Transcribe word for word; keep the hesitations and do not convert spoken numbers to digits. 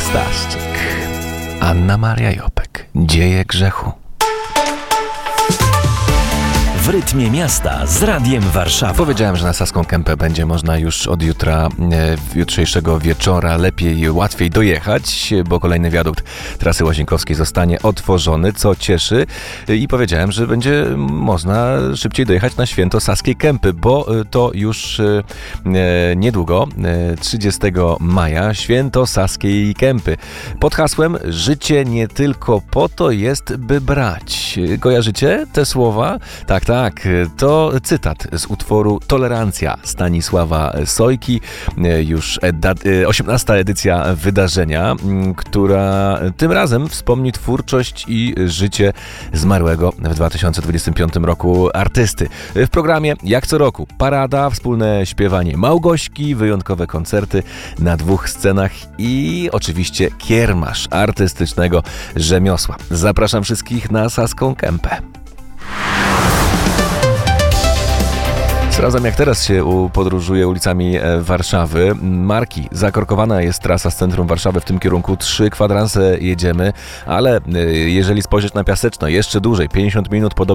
Staszczyk, Anna Maria Jopek. Dzieje grzechu. W rytmie miasta z Radiem Warszawa. Powiedziałem, że na Saską Kępę będzie można już od jutra, e, jutrzejszego wieczora lepiej, łatwiej dojechać, bo kolejny wiadukt trasy Łazienkowskiej zostanie otworzony, co cieszy. I powiedziałem, że będzie można szybciej dojechać na święto Saskiej Kępy, bo to już e, niedługo, e, trzydziestego maja, święto Saskiej Kępy. Pod hasłem "Życie nie tylko po to jest, by brać". Kojarzycie te słowa? Tak, tak. Tak, to cytat z utworu Tolerancja Stanisława Sojki, już osiemnasta edycja wydarzenia, która tym razem wspomni twórczość i życie zmarłego w dwa tysiące dwudziestym piątym roku artysty. W programie, jak co roku, parada, wspólne śpiewanie Małgośki, wyjątkowe koncerty na dwóch scenach i oczywiście kiermasz artystycznego rzemiosła. Zapraszam wszystkich na Saską Kępę. Sprawdzam, jak teraz się podróżuje ulicami Warszawy. Marki, zakorkowana jest trasa z centrum Warszawy w tym kierunku. Trzy kwadranse jedziemy, ale jeżeli spojrzeć na Piaseczno, jeszcze dłużej, pięćdziesiąt minut, podobnie